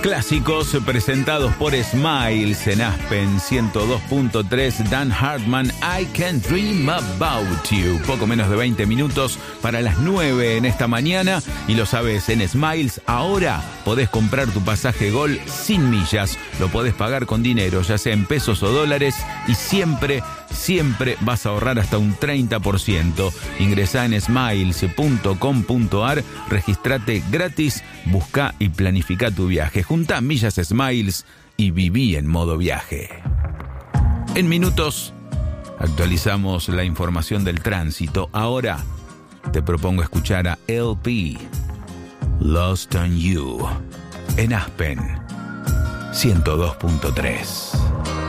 Clásicos presentados por Smiles en Aspen 102.3. Dan Hartman, I Can Dream About You. Poco menos de 20 minutos para las 9 en esta mañana. Y lo sabes, en Smiles ahora podés comprar tu pasaje Gol sin millas. Lo podés pagar con dinero, ya sea en pesos o dólares. Y siempre vas a ahorrar hasta un 30%. Ingresá en smiles.com.ar, registrate gratis, busca y planifica tu viaje. Junta millas Smiles y viví en modo viaje. En minutos actualizamos la información del tránsito. Ahora te propongo escuchar a LP, Lost on You, en Aspen 102.3.